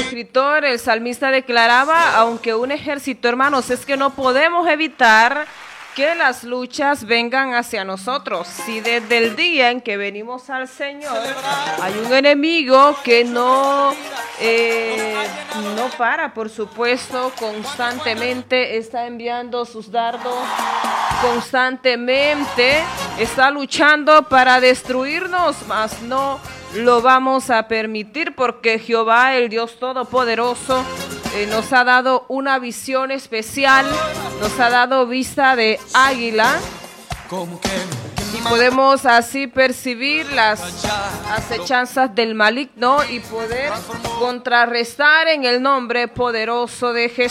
escritor, el salmista declaraba, aunque un ejército, hermanos, es que no podemos evitar que las luchas vengan hacia nosotros. Si desde el día en que venimos al Señor hay un enemigo que no para, por supuesto, constantemente está enviando sus dardos, constantemente está luchando para destruirnos, mas no lo vamos a permitir porque Jehová, el Dios Todopoderoso, nos ha dado una visión especial, nos ha dado vista de águila y podemos así percibir las acechanzas del maligno y poder contrarrestar en el nombre poderoso de Jesús.